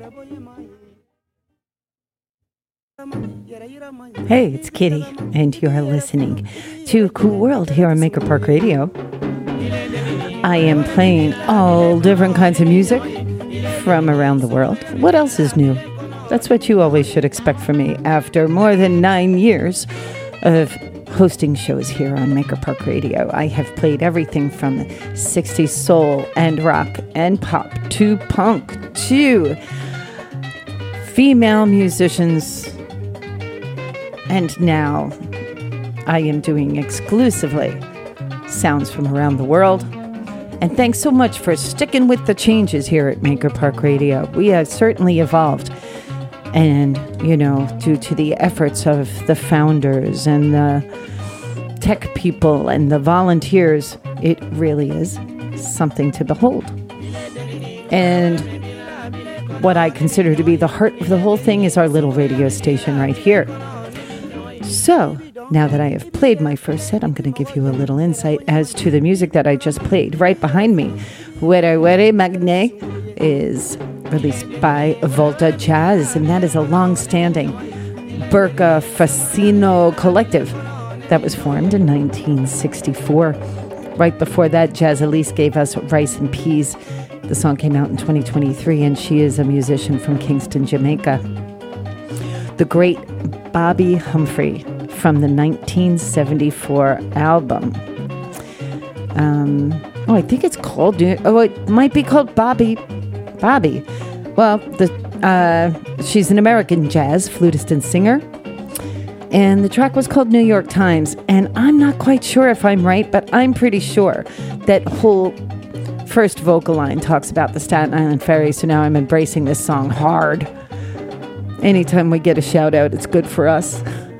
Hey, it's Kitty, and you are listening to Cool World here on Maker Park Radio. I am playing all different kinds of music from around the world. What else is new? That's what you always should expect from me after more than 9 years of hosting shows here on Maker Park Radio. I have played everything from 60s soul and rock and pop to punk to female musicians. And now I am doing exclusively sounds from around the world. And thanks so much for sticking with the changes here at Maker Park Radio. We have certainly evolved. And, you know, due to the efforts of the founders and the tech people and the volunteers, it really is something to behold. And what I consider to be the heart of the whole thing is our little radio station right here. So, now that I have played my first set, I'm going to give you a little insight as to the music that I just played. Right behind me, Were Were Magne is released by Volta Jazz, and that is a long-standing Burka Fascino collective that was formed in 1964. Right before that, Jazz Elise gave us Rice and Peas. The song came out in 2023, and she is a musician from Kingston, Jamaica. The great Bobby Humphrey from the 1974 album. I think it's called... it might be called Bobby. Well, she's an American jazz flutist and singer. And the track was called New York Times. And I'm not quite sure if I'm right, but I'm pretty sure that whole first vocal line talks about the Staten Island Ferry. So now I'm embracing this song hard. Anytime we get a shout out, it's good for us.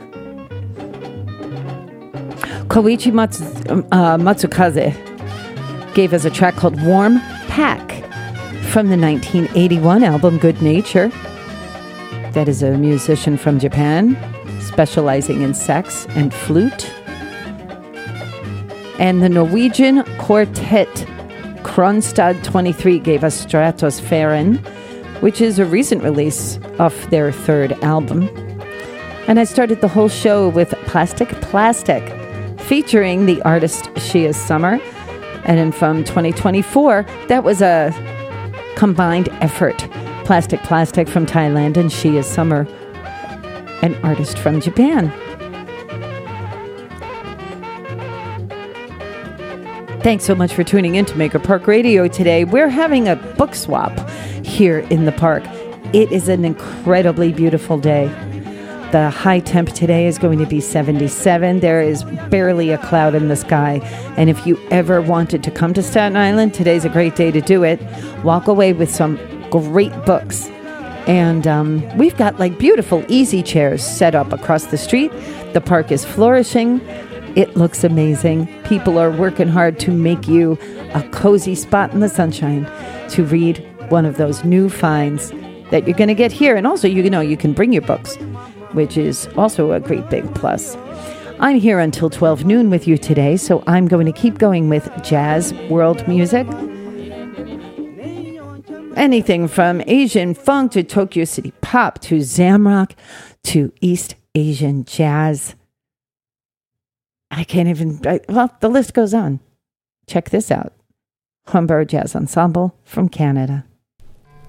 Koichi Matsukaze gave us a track called Warm Pack from the 1981 album Good Nature. That is a musician from Japan, specializing in sax and flute. And the Norwegian quartet Kronstad 23 gave us Stratosfæren, which is a recent release of their third album. And I started the whole show with Plastic, featuring the artist She Is Summer. And then from 2024, that was a combined effort. Plastic from Thailand and She Is Summer, an artist from Japan. Thanks so much for tuning in to Maker Park Radio today. We're having a book swap here in the park. It is an incredibly beautiful day. The high temp today is going to be 77. There is barely a cloud in the sky. And if you ever wanted to come to Staten Island, today's a great day to do it. Walk away with some great books. And we've got like beautiful easy chairs set up across the street. The park is flourishing. It looks amazing. People are working hard to make you a cozy spot in the sunshine to read one of those new finds that you're going to get here. And also, you know, you can bring your books, which is also a great big plus. I'm here until 12 noon with you today, so I'm going to keep going with jazz world music. Anything from Asian funk to Tokyo City pop to Zamrock to East Asian jazz. The list goes on. Check this out. Humber Jazz Ensemble from Canada.